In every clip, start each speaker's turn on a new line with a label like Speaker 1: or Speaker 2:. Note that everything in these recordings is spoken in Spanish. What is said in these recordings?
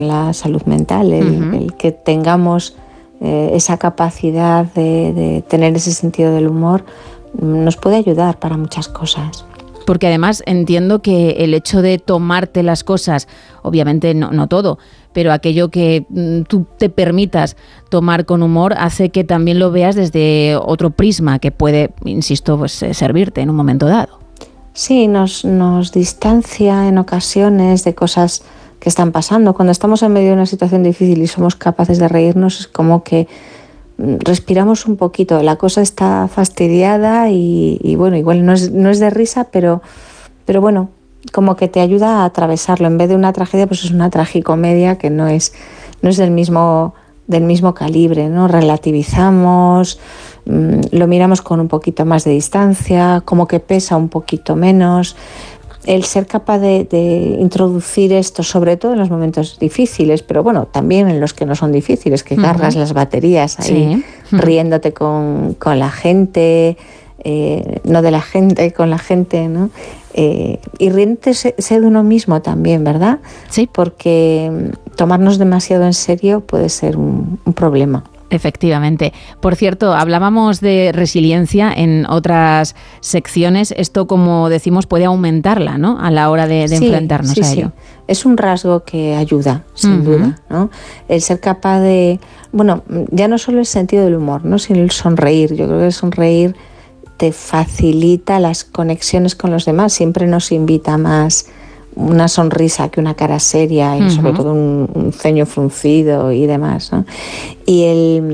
Speaker 1: la salud mental, el que tengamos esa capacidad de tener ese sentido del humor nos puede ayudar para muchas cosas.
Speaker 2: Porque además entiendo que el hecho de tomarte las cosas, obviamente no todo, pero aquello que tú te permitas tomar con humor hace que también lo veas desde otro prisma que puede, insisto, pues servirte en un momento dado.
Speaker 1: Sí, nos distancia en ocasiones de cosas que están pasando. Cuando estamos en medio de una situación difícil y somos capaces de reírnos, es como que respiramos un poquito. La cosa está fastidiada y bueno, igual no es de risa, pero bueno, como que te ayuda a atravesarlo. En vez de una tragedia, pues es una tragicomedia que no es del mismo calibre, ¿no? Relativizamos, lo miramos con un poquito más de distancia, como que pesa un poquito menos. El ser capaz de introducir esto, sobre todo en los momentos difíciles, pero bueno, también en los que no son difíciles, que cargas las baterías ahí, riéndote con la gente, no de la gente, con la gente, ¿no? Y riéndose de uno mismo también, ¿verdad?
Speaker 2: Sí.
Speaker 1: Porque tomarnos demasiado en serio puede ser un problema.
Speaker 2: Efectivamente. Por cierto, hablábamos de resiliencia en otras secciones. Esto, como decimos, puede aumentarla, ¿no? A la hora de enfrentarnos a ello. Sí.
Speaker 1: Es un rasgo que ayuda, sin duda, ¿no? El ser capaz de... Bueno, ya no solo el sentido del humor, ¿no? Sino el sonreír. Yo creo que el sonreír te facilita las conexiones con los demás. Siempre nos invita más una sonrisa que una cara seria y sobre todo un ceño fruncido y demás, ¿no? Y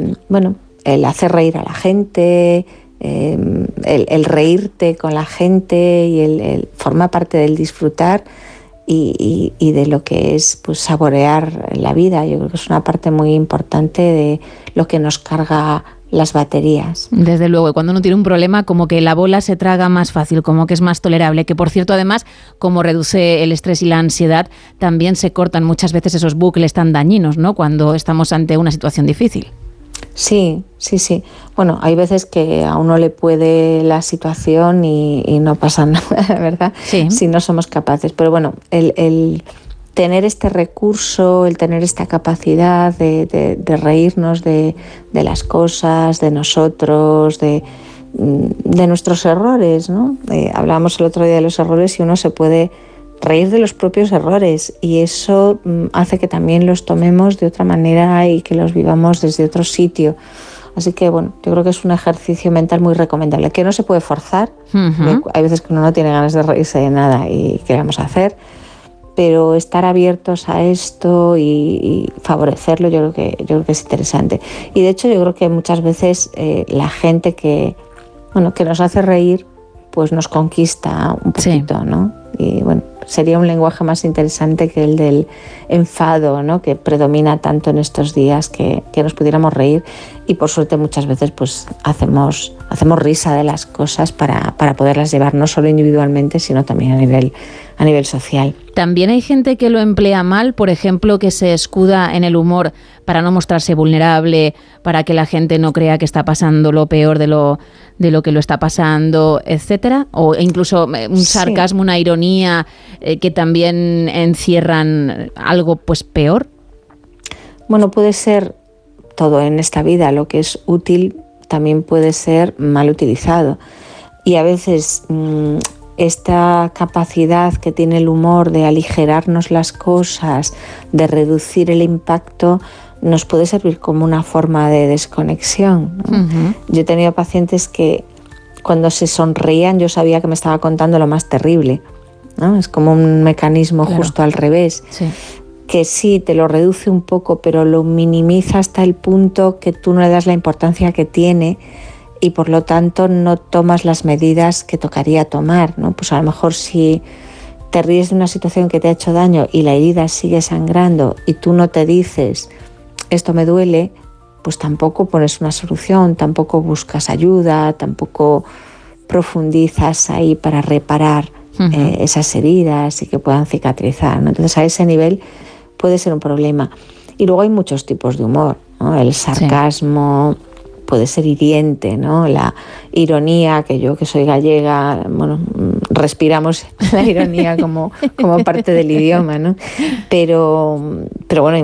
Speaker 1: el hacer reír a la gente, el reírte con la gente y el forma parte del disfrutar y de lo que es pues saborear la vida. Yo creo que es una parte muy importante de lo que nos carga las baterías.
Speaker 2: Desde luego, y cuando uno tiene un problema, como que la bola se traga más fácil, como que es más tolerable, que por cierto, además, como reduce el estrés y la ansiedad, también se cortan muchas veces esos bucles tan dañinos, ¿no?, cuando estamos ante una situación difícil.
Speaker 1: Sí. Bueno, hay veces que a uno le puede la situación y no pasa nada, ¿verdad?
Speaker 2: Sí.
Speaker 1: Si no somos capaces. Pero bueno, el tener este recurso, el tener esta capacidad de reírnos de las cosas, de nosotros, de nuestros errores, ¿no? Hablábamos el otro día de los errores y uno se puede reír de los propios errores y eso hace que también los tomemos de otra manera y que los vivamos desde otro sitio. Así que bueno, yo creo que es un ejercicio mental muy recomendable, que no se puede forzar. Hay veces que uno no tiene ganas de reírse de nada y ¿qué vamos a hacer? Pero estar abiertos a esto y favorecerlo yo creo que es interesante. Y de hecho yo creo que muchas veces la gente que nos hace reír pues nos conquista un poquito, ¿no? Y bueno, sería un lenguaje más interesante que el del enfado, ¿no?, que predomina tanto en estos días, que nos pudiéramos reír y por suerte muchas veces pues hacemos risa de las cosas para poderlas llevar no solo individualmente sino también a nivel social.
Speaker 2: También hay gente que lo emplea mal, por ejemplo, que se escuda en el humor para no mostrarse vulnerable, para que la gente no crea que está pasando lo peor de lo que lo está pasando, etcétera, o incluso un sarcasmo, una ironía que también encierran algo pues peor.
Speaker 1: Bueno, puede ser todo en esta vida. Lo que es útil también puede ser mal utilizado y a veces esta capacidad que tiene el humor de aligerarnos las cosas, de reducir el impacto, nos puede servir como una forma de desconexión, ¿no? Yo he tenido pacientes que cuando se sonreían yo sabía que me estaba contando lo más terrible, ¿no? Es como un mecanismo justo al revés.
Speaker 2: Sí.
Speaker 1: Que sí, te lo reduce un poco, pero lo minimiza hasta el punto que tú no le das la importancia que tiene y por lo tanto no tomas las medidas que tocaría tomar, ¿no? Pues a lo mejor si te ríes de una situación que te ha hecho daño y la herida sigue sangrando y tú no te dices esto me duele, pues tampoco pones una solución, tampoco buscas ayuda, tampoco profundizas ahí para reparar esas heridas y que puedan cicatrizar, ¿no? Entonces a ese nivel puede ser un problema. Y luego hay muchos tipos de humor, ¿no? El sarcasmo puede ser hiriente, ¿no? La ironía, que yo que soy gallega, bueno, respiramos la ironía como parte del idioma, ¿no? Pero bueno,